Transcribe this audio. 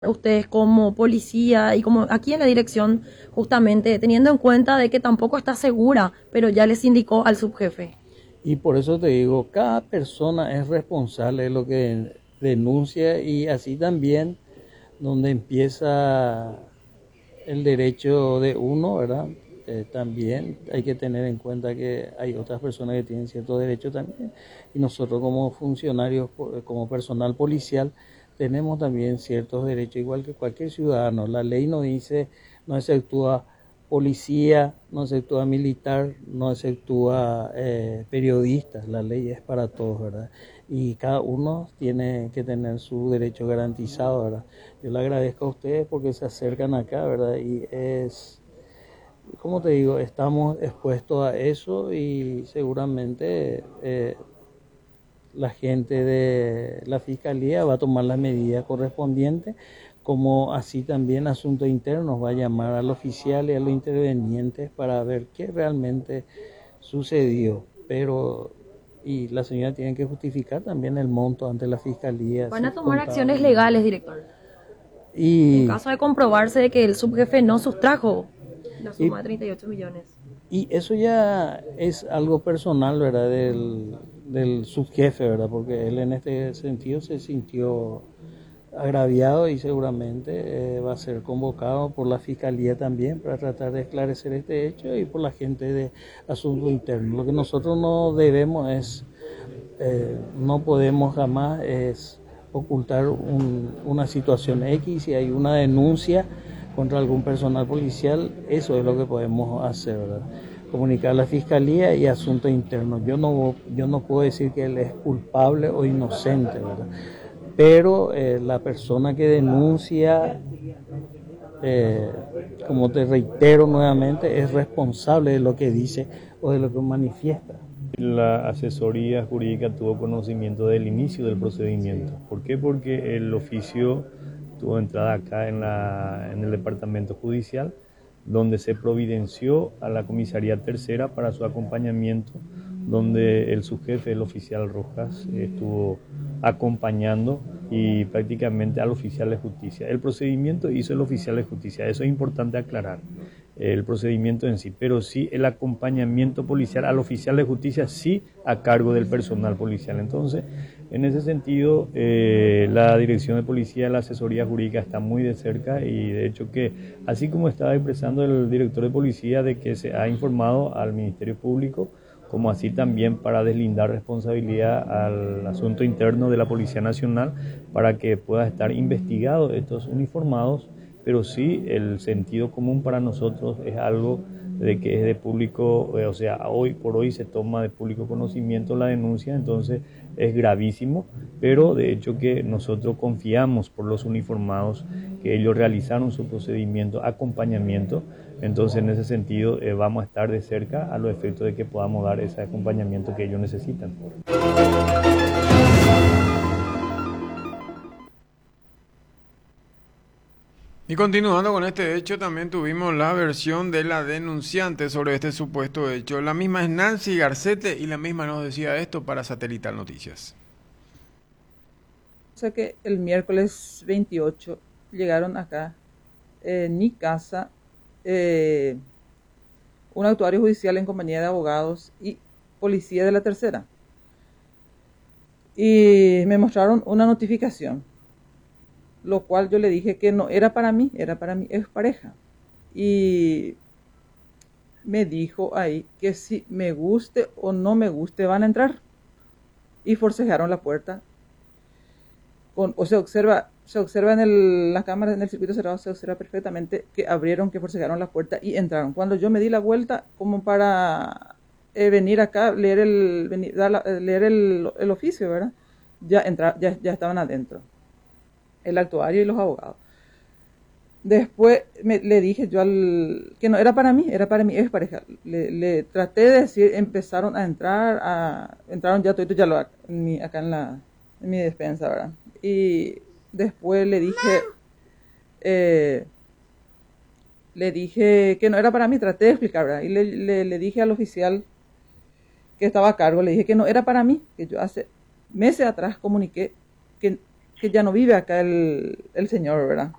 ustedes como policía y como aquí en la dirección, justamente teniendo en cuenta de que tampoco está segura, pero ya les indicó al subjefe? Y por eso te digo, cada persona es responsable de lo que denuncia y así también donde empieza el derecho de uno, ¿verdad? También hay que tener en cuenta que hay otras personas que tienen ciertos derechos también y nosotros como funcionarios, como personal policial, tenemos también ciertos derechos igual que cualquier ciudadano. La ley no dice, no exceptúa policía, no exceptúa militar, no exceptúa periodistas, la ley es para todos, ¿verdad? Y cada uno tiene que tener su derecho garantizado, ¿verdad? Yo le agradezco a ustedes porque se acercan acá, ¿verdad? Y es, como te digo, estamos expuestos a eso y seguramente la gente de la Fiscalía va a tomar las medidas correspondientes, como así también Asuntos Internos va a llamar al oficial y a los intervenientes para ver qué realmente sucedió. Pero, y la señora tiene que justificar también el monto ante la Fiscalía. ¿Van a Si tomar contaba acciones bien. legales, director? En Y, caso de comprobarse de que el subjefe no sustrajo la y suma de 38 millones. Y eso ya es algo personal, ¿verdad? Del subjefe, ¿verdad? Porque él en este sentido se sintió agraviado y seguramente va a ser convocado por la fiscalía también para tratar de esclarecer este hecho y por la gente de asuntos internos. Lo que nosotros no debemos es, no podemos jamás es ocultar una situación X. Si hay una denuncia contra algún personal policial, eso es lo que podemos hacer, ¿verdad? Comunicar a la fiscalía y asuntos internos. Yo no puedo decir que él es culpable o inocente, ¿verdad? Pero la persona que denuncia, eh, como te reitero nuevamente, es responsable de lo que dice o de lo que manifiesta. La asesoría jurídica tuvo conocimiento del inicio del procedimiento. ¿Por qué? Porque el oficio tuvo entrada acá en el departamento judicial, donde se providenció a la comisaría tercera para su acompañamiento, donde el subjefe, el oficial Rojas, estuvo acompañando y prácticamente al oficial de justicia. El procedimiento hizo el oficial de justicia, eso es importante aclarar, el procedimiento en sí, pero sí el acompañamiento policial al oficial de justicia, sí a cargo del personal policial. Entonces, en ese sentido, la Dirección de Policía, la asesoría jurídica está muy de cerca y de hecho que, así como estaba expresando el director de policía de que se ha informado al Ministerio Público, como así también para deslindar responsabilidad al asunto interno de la Policía Nacional para que pueda estar investigado estos uniformados, pero sí el sentido común para nosotros es algo de que es de público, o sea, hoy por hoy se toma de público conocimiento la denuncia, entonces es gravísimo, pero de hecho que nosotros confiamos por los uniformados que ellos realizaron su procedimiento, acompañamiento, entonces en ese sentido vamos a estar de cerca a los efectos de que podamos dar ese acompañamiento que ellos necesitan. Y continuando con este hecho, también tuvimos la versión de la denunciante sobre este supuesto hecho. La misma es Nancy Garcete y la misma nos decía esto para Satelital Noticias. O sea que el miércoles 28 llegaron acá en mi casa un actuario judicial en compañía de abogados y policía de la tercera. Y me mostraron una notificación, lo cual yo le dije que no era para mí, era para mi expareja. Y me dijo ahí que si me guste o no me guste van a entrar. Y forcejearon la puerta. Se observa en la cámara, en el circuito cerrado, se observa perfectamente que abrieron, que forcejearon la puerta y entraron. Cuando yo me di la vuelta como para venir acá, leer el oficio, ¿verdad? Ya estaban adentro, el actuario y los abogados. Después le dije yo que no era para mí, era para mi expareja. Le traté de decir, empezaron a entrar, entraron ya todo, acá en mi despensa, ¿verdad? Y después le dije que no era para mí, traté de explicar, ¿verdad? Y le dije al oficial que estaba a cargo, le dije que no era para mí, que yo hace meses atrás comuniqué que que ya no vive acá el señor, ¿verdad?